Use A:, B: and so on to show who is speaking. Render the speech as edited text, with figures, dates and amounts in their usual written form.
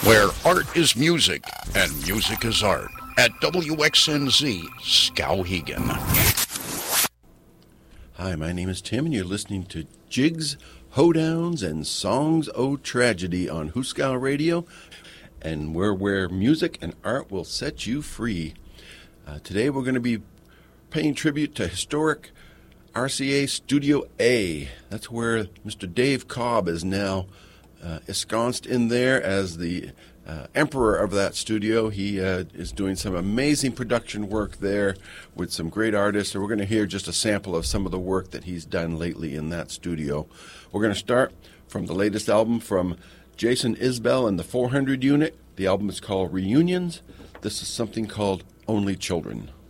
A: where art is music and music is art, at WXNZ Skowhegan.
B: Hi, my name is Tim, and you're listening to Jigs, Hoedowns, and Songs O' Tragedy on Huskow Radio, and where music and art will set you free. Today we're going to be paying tribute to historic RCA Studio A. That's where Mr. Dave Cobb is now ensconced in there as the emperor of that studio. He is doing some amazing production work there with some great artists. So we're going to hear just a sample of some of the work that he's done lately in that studio. We're going to start from the latest album from Jason Isbell and the 400 Unit. The album is called Reunions. This is something called Only Children.